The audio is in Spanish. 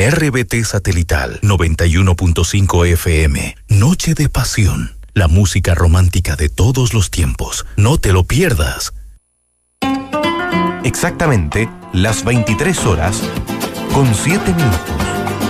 En RBT Satelital 91.5 FM, Noche de Pasión. La música romántica de todos los tiempos. No te lo pierdas. Exactamente las 23 horas con 7 minutos.